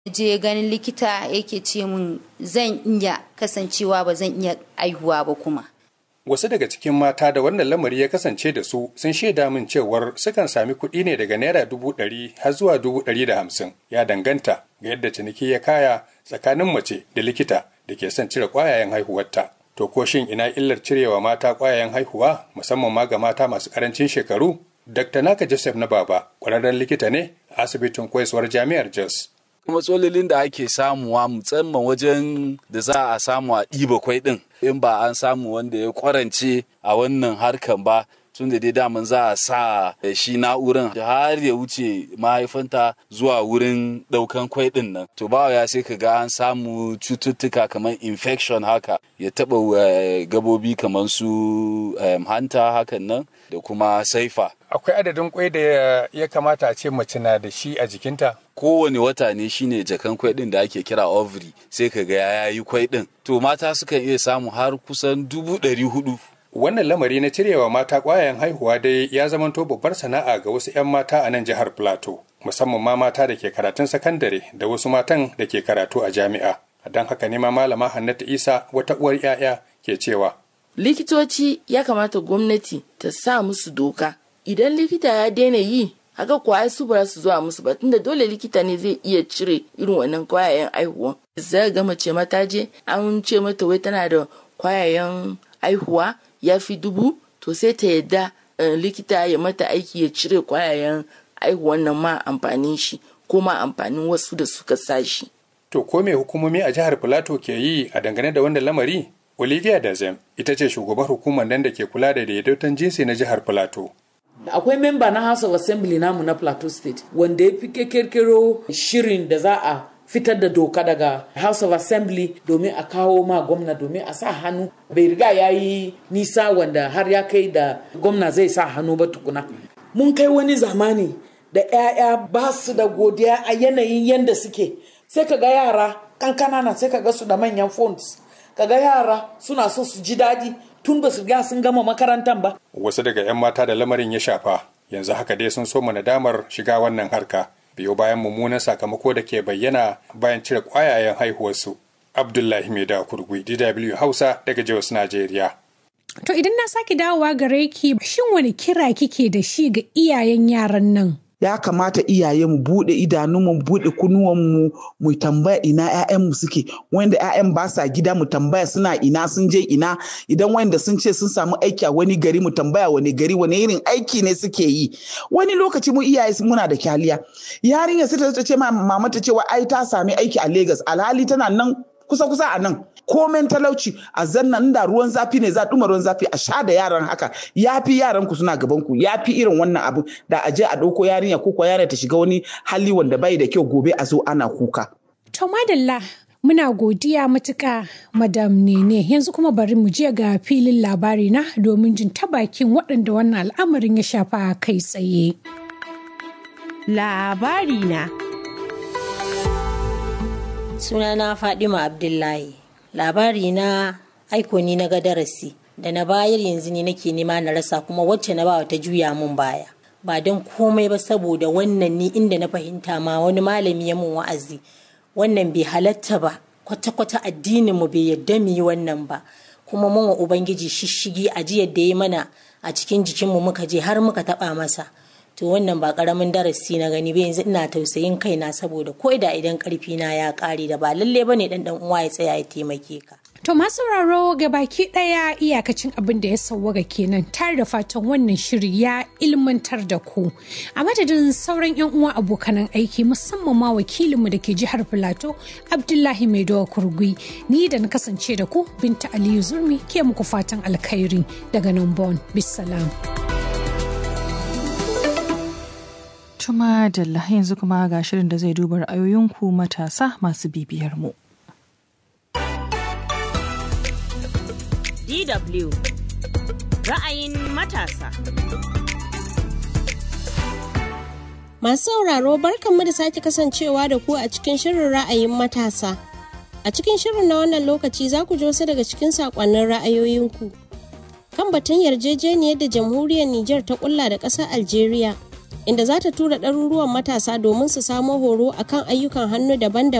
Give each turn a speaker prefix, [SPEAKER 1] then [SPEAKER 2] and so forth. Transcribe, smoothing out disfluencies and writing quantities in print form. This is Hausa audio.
[SPEAKER 1] je ganin likita yake ce min zan iya kasancewa ba zan iya aihuwa ba kuma.
[SPEAKER 2] Wasu daga cikin mata da wannan lamari ya kasance da su sun shaida min cewar sukan sami kuɗi ne daga naira 100 har zuwa 150. Ya danganta ga yadda ciniki ya kaya tsakanin mace da likita da ke son cire ƙwayayen haihuwarta. To ko shin ina illar cirewa mata ƙwayayen haihuwa musamman ma ga mata masu ƙarancin shekaru? Dr. Naka Joseph na Baba ƙwararren likita ne a asibitin koyaswar Jami'ar Jos.
[SPEAKER 3] Matsalolin da ake samuwa musamman wajen da za a samu a ɗiba kwai ɗin in ba an samu wanda ya kwarance a wannan harkan ba tun da dai daman za a sa shi na'uran har ya wuce mahaifanta zuwa wurin ɗaukan kwai ɗin nan. To ba ya sai ka ga an samu cututtuka kamar infection haka ya taɓa gabobi kamar su hanta hakan nan da kuma saifa.
[SPEAKER 2] Akwai adadin kwai da ya kamata a ce mace na da shi a jikinta?
[SPEAKER 3] Kowane wata ne shine jakan kwai ɗin da ake kira ovary sai ka ga ya yi kwai ɗin. To mata sukan iya samu har kusan 400,000.
[SPEAKER 2] Wannan lamari na cirewa mata ƙwayayen haihuwa dai ya zamanto babbar sana'a ga wasu 'yan mata a nan jihar Plateau, musamman ma mata da ke karatun sakandare da wasu matan da ke karatu a jami'a. Don haka ne ma malama Hannatu Isa wata uwar 'ya'ya ke cewa.
[SPEAKER 4] Likitoci ya kamata gwamnati ta sa musu doka. Idan likita ya daina yi, haka kwaya su ba su zuwa musu ba, tunda dole likita ne zai iya cire irin wannan kwayayen haihuwa. Zai ga mace mata je an ce mata wai tana da kwayayen haihuwa ya fi 1000, to sai ta yadda likita ya mata aiki ya cire kwayayen haihuwan nan ma amfanin shi ko ma amfanin wasu da suka sa shi.
[SPEAKER 2] To ko me hukumomi a jihar Plateau ke yi a dangane da wannan lamari? Olivia Dazem ita ce shugabar hukumar nan da ke kula da daidaiton jinsi na jihar Plateau.
[SPEAKER 5] Akwai memba na House of Assembly namu na Plateau State wanda ya fi kirkiro shirin da za a fitar da doka daga House of Assembly domin a kawo ma gwamna domin a sa hannu. Bai riga ya yi nisa wanda har ya kai da gwamna zai sa hannu ba tukuna. Mun kai wani zamani da 'ya'ya ba su da godiya a yanayin yanda suke. Sai ka ga yara kankana na sai ka ga su da manyan phones. Ka ga yara suna so su ji daɗi tun ba su ga sun gama makarantar ba.
[SPEAKER 2] Wasu daga 'yan mata da lamarin ya shafa yanzu haka dai sun so nadamar shiga wannan harka biyo bayan mummunan sakamako da ke bayyana bayan cire ƙwayayen haihuwarsu. Abdullahi Maida Kurgui, DW Hausa daga Jos, Najeriya.
[SPEAKER 6] To idan na sake dawowa gare ki, shin wani kira kike da shi ga iyayen yaran nan?
[SPEAKER 7] Ya kamata iyaye mu bude idanunmu, mu bude kunnuwanmu, mu tambaya ina ƴaƴanmu suke. Wanda ƴaƴan ba sa gida mu tambaya suna ina, sun je ina. Idan wanda sun ce sun samu aiki a wani gari mu tambaya wani gari, wani irin aiki ne suke yi. Wani lokaci mu iyaye muna da kyaliya. Yarinya sai ta ce mama ta ce wa ai ta sami aiki a Lagos, alhali tana nan kusa a nan. Komen talauci a zannan da ruwan zafi ne za ɗuma ruwan zafi a sha da yaran haka ya fi yaran ku suna gaban ku, ya fi irin wannan abu da a je a ɗauko yarinya ko yarinya ta shiga wani hali wanda bai da kyau gobe a zo ana kuka.
[SPEAKER 6] To madalla muna godiya matuƙa madam Nene, yanzu kuma bari mu je ga filin labari na domin jin ta bakin waɗanda wannan al'amarin ya shafa kai tsaye.
[SPEAKER 8] Labari na.
[SPEAKER 9] Sunana Fadima Abdullahi. Labari na aiko ni na ga darasi da na bayar yanzu ne nake nema na rasa, kuma wacce na bawa ta juya mun baya. Ba don komai ba saboda wannan ni inda na fahimta ma wani malami ya mun wa'azi. Wannan bai halatta ba, kwata-kwata addinin mu bai yadda mu yi wannan ba. Kuma mun wa Ubangiji shishigi a jiyar da ya mana a cikin jikinmu muka je har muka taba masa. To wannan ba karamin darasi na gani ba, yanzu ina tausayin kaina saboda ko da idan karfi na ya kare da ba lalle bane dan uwa ya tsaya ya taimake ka.
[SPEAKER 6] To masu sauraro ga baki daya iyakacin abin da ya sauwaga kenan, tare da fatan wannan shiri ya ilmantar da ku. A madadin sauran yan uwa abokanan aiki musamman ma wakilinmu da ke jihar Plateau Abdullahi Maida Kurgui, ni da na kasance da ku Binta Aliyu Zurmi ke muku fatan alkhairi daga nan Bon. Bisalam.
[SPEAKER 8] Tuma Dalla, yanzu kuma ga shirin da zai duba ra'ayoyinku matasa masu bibiyar mu.
[SPEAKER 10] DW ra'ayin matasa.
[SPEAKER 11] Masu sauraro barkanmu da sake kasancewa da ku a cikin shirin ra'ayin matasa. A cikin shirin na wannan lokaci za ku ji wasu daga cikin saƙonnin ra'ayoyinku. Kan batun yarjejeniyar da jamhuriyar Nijar ta ƙulla da ƙasar Algeria inda za ta tura ɗaruruwan matasa domin su samo horo akan ayyukan hannu daban-daban